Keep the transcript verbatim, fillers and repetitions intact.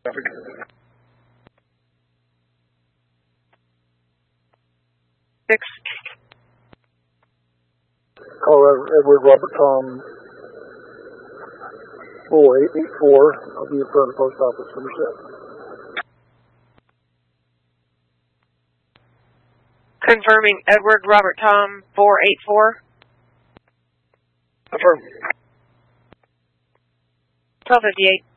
Traffic. Six. Colorado Edward Robert Tom four eight eight four. I'll be in front of the post office. Somerset. Confirming Edward Robert Tom four eight four. Confirm. twelve fifty-eight.